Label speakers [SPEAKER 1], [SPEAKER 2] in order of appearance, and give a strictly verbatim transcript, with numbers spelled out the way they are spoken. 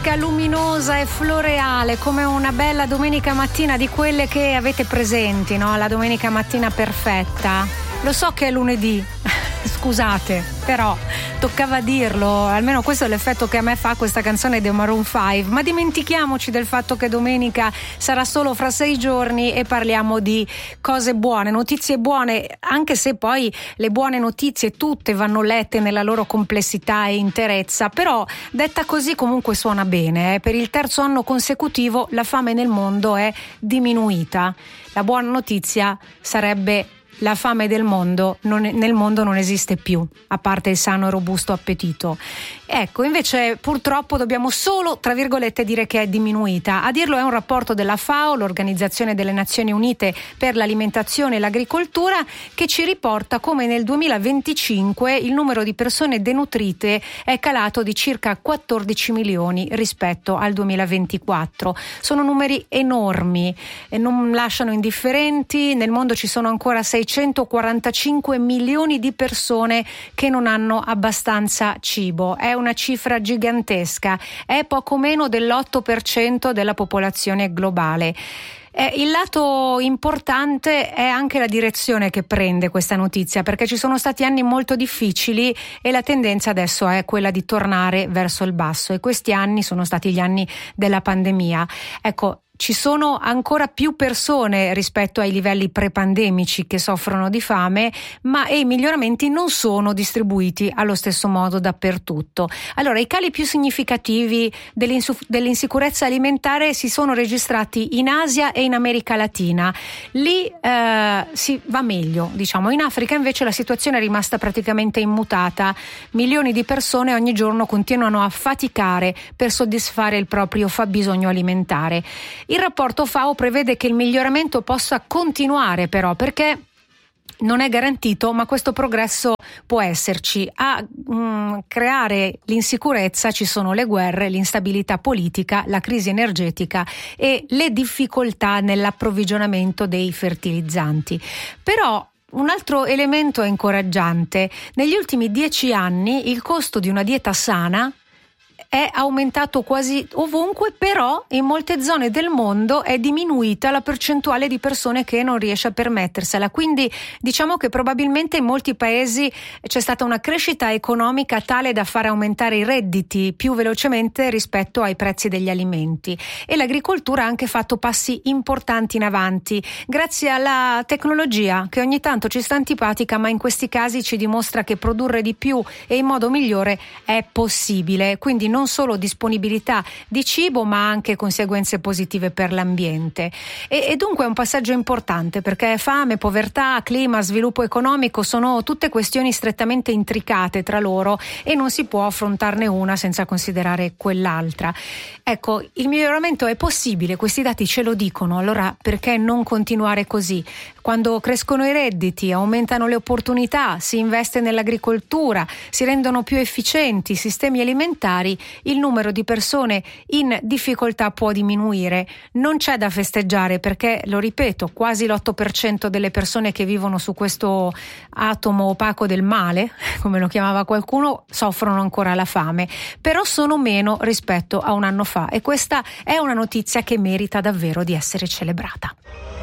[SPEAKER 1] fresca, luminosa e floreale, come una bella domenica mattina di quelle che avete presenti, no? La domenica mattina perfetta. Lo so che è lunedì, scusate, però toccava dirlo, almeno questo è l'effetto che a me fa questa canzone dei Maroon cinque, ma dimentichiamoci del fatto che domenica sarà solo fra sei giorni e parliamo di cose buone, notizie buone, anche se poi le buone notizie tutte vanno lette nella loro complessità e interezza, però detta così comunque suona bene, eh? Per il terzo anno consecutivo la fame nel mondo è diminuita. La buona notizia sarebbe: la fame del mondo non, nel mondo non esiste più, a parte il sano e robusto appetito. Ecco, invece purtroppo dobbiamo solo, tra virgolette, dire che è diminuita. A dirlo è un rapporto della FAO, l'Organizzazione delle Nazioni Unite per l'Alimentazione e l'Agricoltura, che ci riporta come nel duemilaventicinque il numero di persone denutrite è calato di circa quattordici milioni rispetto al duemilaventiquattro. Sono numeri enormi e non lasciano indifferenti. Nel mondo ci sono ancora seicentoquarantacinque milioni di persone che non hanno abbastanza cibo. È una cifra gigantesca, è poco meno dell'otto per cento della popolazione globale. Eh, il lato importante è anche la direzione che prende questa notizia, perché ci sono stati anni molto difficili e la tendenza adesso è quella di tornare verso il basso, e questi anni sono stati gli anni della pandemia. Ecco, ci sono ancora più persone rispetto ai livelli pre-pandemici che soffrono di fame, ma e i miglioramenti non sono distribuiti allo stesso modo dappertutto. Allora, i cali più significativi dell'insu- dell'insicurezza alimentare si sono registrati in Asia e in America Latina. Lì eh, si va meglio, diciamo. In Africa invece la situazione è rimasta praticamente immutata. Milioni di persone ogni giorno continuano a faticare per soddisfare il proprio fabbisogno alimentare. Il rapporto FAO prevede che il miglioramento possa continuare, però, perché non è garantito, ma questo progresso può esserci. A mh, creare l'insicurezza ci sono le guerre, l'instabilità politica, la crisi energetica e le difficoltà nell'approvvigionamento dei fertilizzanti. Però un altro elemento è incoraggiante. Negli ultimi dieci anni il costo di una dieta sana è aumentato quasi ovunque, però in molte zone del mondo è diminuita la percentuale di persone che non riesce a permettersela. Quindi diciamo che probabilmente in molti paesi c'è stata una crescita economica tale da fare aumentare i redditi più velocemente rispetto ai prezzi degli alimenti, e l'agricoltura ha anche fatto passi importanti in avanti grazie alla tecnologia, che ogni tanto ci sta antipatica, ma in questi casi ci dimostra che produrre di più e in modo migliore è possibile. Quindi non solo disponibilità di cibo, ma anche conseguenze positive per l'ambiente. E, e dunque è un passaggio importante, perché fame, povertà, clima, sviluppo economico sono tutte questioni strettamente intricate tra loro e non si può affrontarne una senza considerare quell'altra. Ecco, il miglioramento è possibile, questi dati ce lo dicono, allora perché non continuare così? Quando crescono i redditi, aumentano le opportunità, si investe nell'agricoltura, si rendono più efficienti i sistemi alimentari, il numero di persone in difficoltà può diminuire. Non c'è da festeggiare, perché, lo ripeto, quasi l'otto per cento delle persone che vivono su questo atomo opaco del male, come lo chiamava qualcuno, soffrono ancora la fame, però sono meno rispetto a un anno fa, e questa è una notizia che merita davvero di essere celebrata.